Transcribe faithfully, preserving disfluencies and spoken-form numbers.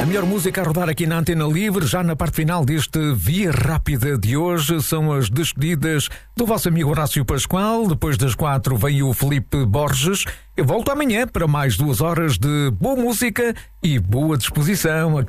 A melhor música a rodar aqui na Antena Livre, já na parte final deste Via Rápida de hoje, são as despedidas do vosso amigo Horácio Pascoal. Depois das quatro vem o Felipe Borges. Eu volto amanhã para mais duas horas de boa música e boa disposição.